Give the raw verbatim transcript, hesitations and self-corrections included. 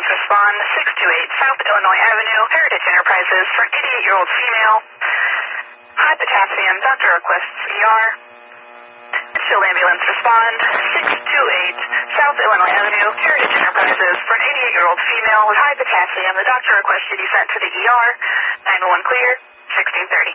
respond. six two eight South Illinois Avenue, Heritage Enterprises, for an eighty-eight-year-old female. High potassium, doctor requests E R. Shield ambulance respond. six two eight South Illinois Avenue, Heritage Enterprises, for an eighty-eight-year-old female with high potassium. The doctor requests you be sent to the E R. nine one one clear, sixteen thirty.